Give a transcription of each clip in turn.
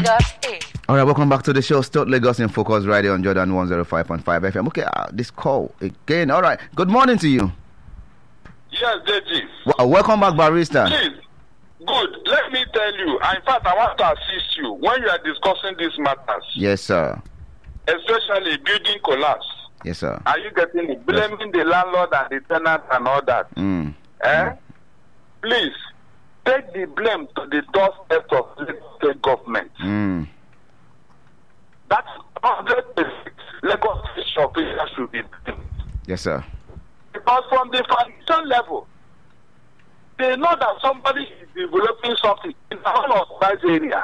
Lagos in. All right, welcome back to the show. Still Lagos in Focus Radio on Jordan 105.5 FM. Okay, this call again. All right, good morning to you. Yes, Deji. Welcome back, Barrister. Please, good. Let me tell you. In fact, I want to assist you when you are discussing these matters. Yes, sir. Especially building collapse. Yes, sir. Are you getting it? Blaming the landlord and the tenant and all that. Please, take the blame to the doorstep of the state government. That's 100% Lagos State officials should be doing. Yes, sir. Because from the foundation level, they know that somebody is developing something in an unauthorized area.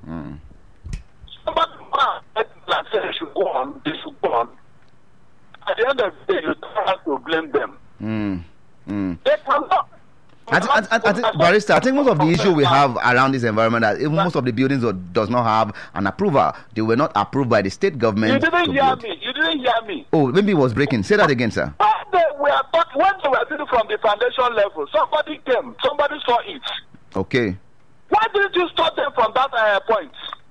Somebody say they should go on, they should go on. At the end of the day, you don't have to blame them. They cannot. I think, Barrister, I think most of the issue we have around this environment that even most of the buildings does not have an approval. They were not approved by the state government. You didn't hear me. You didn't hear me. Oh, maybe it was breaking. Say that again, sir. When they were doing from the foundation level, somebody came. Somebody saw it. Okay. Why didn't you stop them from that point?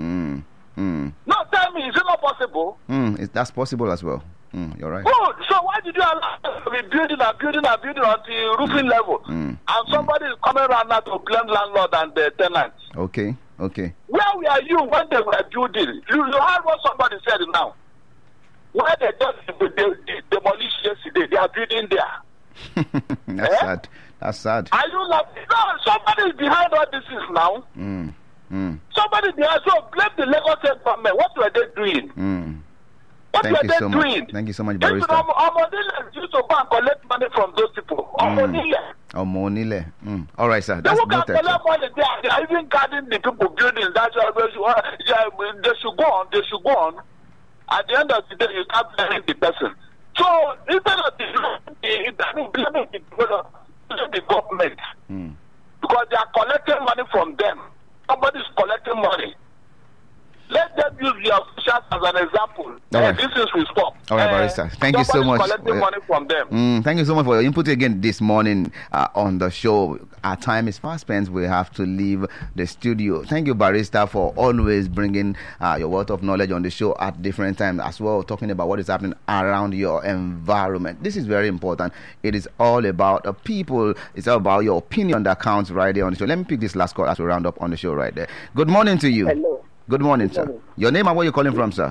No, tell me, is it not possible? That's possible as well. You're right. Good. So why did you allow them to be building until roofing level? And somebody is coming around now to blame landlord and the tenants. Okay. Where were you when they were building? You heard what somebody said now. Where they just demolished yesterday, they are building there. That's sad. That's sad. Are you laughing? No, somebody is behind all this is now. Somebody behind. So blame the Lagos State government. What were they doing? Thank you so much. Thank you so much, Barrister. Omonile used to go and collect money from those people. Omonile. All right, sir. They That's will collect money there. They are even guarding the people building. That's why they should go on. They should go on. At the end of the day, you can't blame the person. So instead of blaming the government, because they are collecting money from them. Somebody is collecting money. Let them use the officials as an example. Right. This is we stop. All right, Barrister. Thank you so much. Collecting money from them. Thank you so much for your input again this morning on the show. Our time is fast spent. We have to leave the studio. Thank you, Barrister, for always bringing your wealth of knowledge on the show at different times as well, talking about what is happening around your environment. This is very important. It is all about the people. It's all about your opinion that counts right there on the show. Let me pick this last call as we round up on the show right there. Good morning to you. Hello. Good morning, sir. Your name and where you're calling from, sir?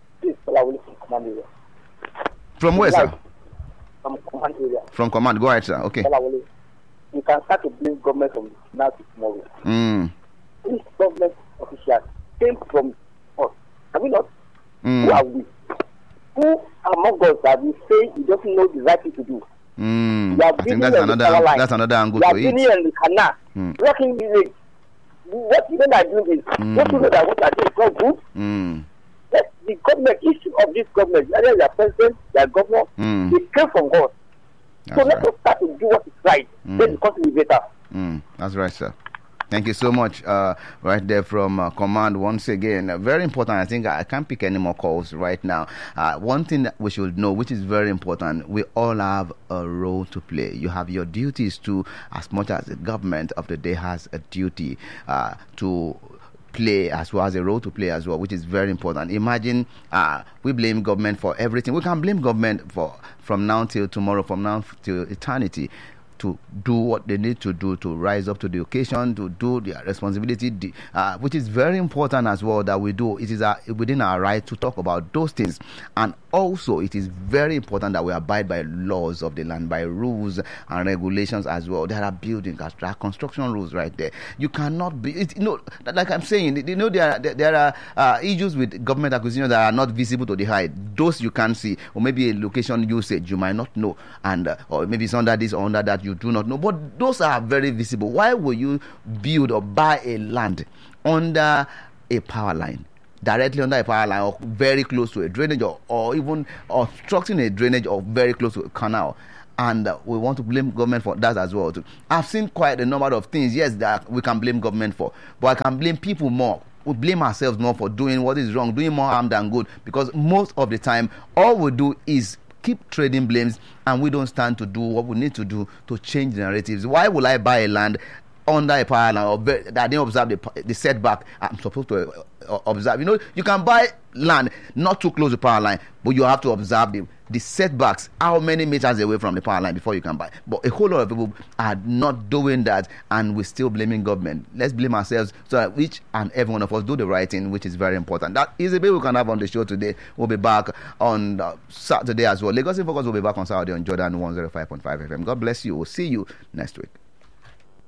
From where, sir? From Command area. From Command. Go ahead, sir. Okay. You can start to blame government from now to tomorrow. These government officials came from us. Have we not? Who are we? Who among us that we say he doesn't know the right thing to do? I think that's another angle to it. We are building in the canal, working village. What you are doing is, don't you know that what you are doing is not good? Yes, the government, issue of this government, either their president, their governor, they came from us. So let us start to do what is right. Then the country will be better. That's right, sir. Thank you so much. Right there from Command once again. Very important. I think I can't pick any more calls right now. One thing that we should know, which is very important, we all have a role to play. You have your duties too, as much as the government of the day has a duty to play as well, as a role to play as well, which is very important. Imagine we blame government for everything. We can blame government for from now till tomorrow, from now till eternity, to do what they need to do to rise up to the occasion, to do their responsibility, which is very important as well that we do. It is within our right to talk about those things. And also, it is very important that we abide by laws of the land, by rules and regulations as well. There are buildings, there are construction rules right there. You cannot be, like I'm saying, there are issues with government acquisition that are not visible to the eye. Those you can see, or maybe a location usage you might not know, and or maybe it's under this or under that you do not know. But those are very visible. Why will you build or buy a land under a power line? Directly under a power line, or very close to a drainage, or even obstructing a drainage, or very close to a canal. And we want to blame government for that as well too. I've seen quite a number of things, yes, that we can blame government for, but I can blame people more. We blame ourselves more for doing what is wrong, doing more harm than good, because most of the time all we do is keep trading blames, and we don't stand to do what we need to do to change the narratives. Why will I buy a land under a power line, or that I didn't observe the setback? I'm supposed to observe. You know, you can buy land not too close to power line, but you have to observe the setbacks, how many meters away from the power line before you can buy. But a whole lot of people are not doing that, and we're still blaming government. Let's blame ourselves so that each and every one of us do the right thing, which is very important. That is a bit we can have on the show today. We'll be back on Saturday as well. Lagos in Focus will be back on Saturday on Jordan 105.5 FM. God bless you. We'll see you next week.